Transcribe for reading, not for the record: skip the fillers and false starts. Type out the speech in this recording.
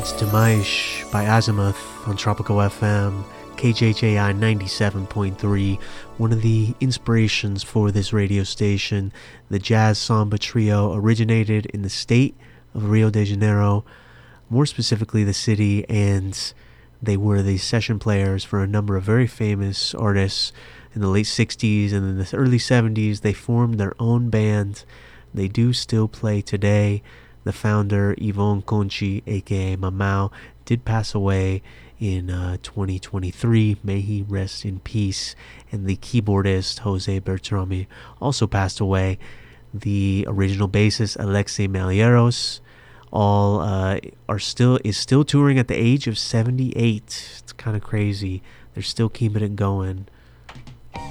Demaish by Azimuth on Tropical FM, KJJI 97.3. One of the inspirations for this radio station, the Jazz Samba Trio originated in the state of Rio de Janeiro, more specifically the city, and they were the session players for a number of very famous artists in the late 60s and in the early 70s. They formed their own band. They do still play today. The founder, Yvonne Conchi, aka Mamau, did pass away in 2023. May he rest in peace. And the keyboardist, Jose Bertrami, also passed away. The original bassist, Alexei Malieros, is still touring at the age of 78. It's kind of crazy. They're still keeping it going.